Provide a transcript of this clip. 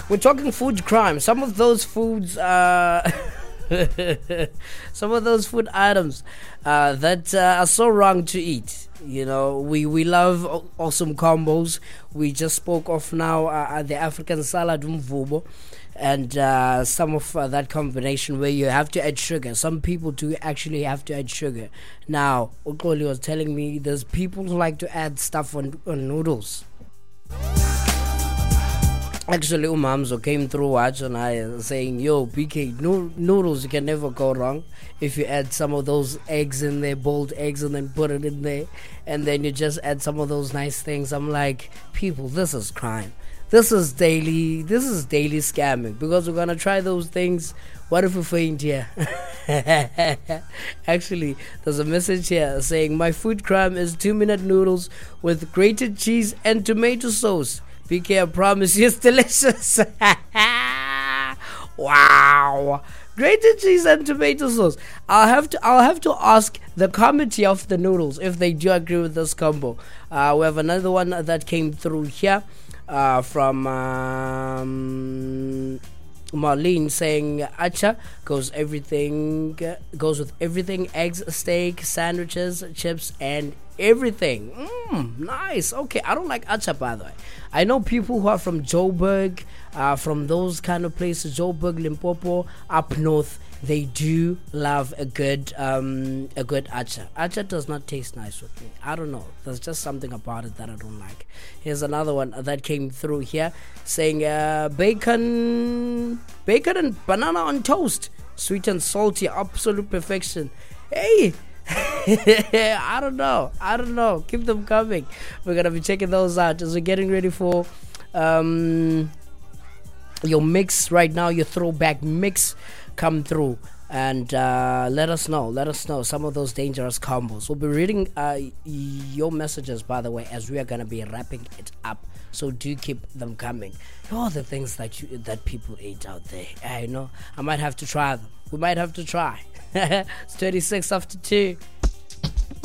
We're talking food crime. Some of those foods, some of those food items that are so wrong to eat. You know, we love awesome combos. We just spoke of now the African salad umvubo, and some of that combination where you have to add sugar. Some people do actually have to add sugar. Now, Okoli was telling me there's people who like to add stuff on noodles. Actually, Umamzo came through watch and I saying, yo, BK, noodles, you can never go wrong if you add some of those eggs in there, boiled eggs, and then put it in there, and then you just add some of those nice things. I'm like, people, this is crime. This is daily scamming, because we're gonna try those things. What if we faint here? Actually, there's a message here saying, my food crime is 2-minute noodles with grated cheese and tomato sauce. BK, I promise you it's delicious. Wow. Grated cheese and tomato sauce. I'll have to ask the committee of the noodles if they do agree with this combo. We have another one that came through here from Marlene saying acha goes with everything: eggs, steak, sandwiches, chips, and everything. Nice. Okay, I don't like acha, by the way. I know people who are from Joburg, from those kind of places, Joburg, Limpopo, up north. They do love a good acha. Acha does not taste nice with me. I don't know. There's just something about it that I don't like. Here's another one that came through here saying bacon and banana on toast, sweet and salty, absolute perfection. Hey. I don't know. Keep them coming. We're gonna be checking those out as we're getting ready for your mix right now, your throwback mix. Come through and let us know some of those dangerous combos. We'll be reading your messages, by the way, as we are going to be wrapping it up, so do keep them coming. All the things that people eat out there, I know I might have to try them. We might have to try. It's 26 after 2.